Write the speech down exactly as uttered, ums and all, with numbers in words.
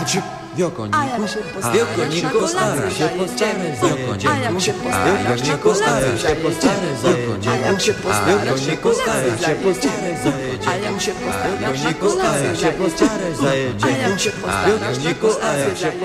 Wiokoniku, A jak się a postara, wiokoniku, na stara kolację się po stare zajedzie. A jak się zajedzie. postara, A wiokoniku, na stara kolację się po stare zajedzie. A jak się postara, A wiokoniku, stara się po stare zajedzie. A jak się postara, A na wiokoniku, stara kolację się po stare zajedzie. A jak się postara, A wiokoniku, na a jak się kolację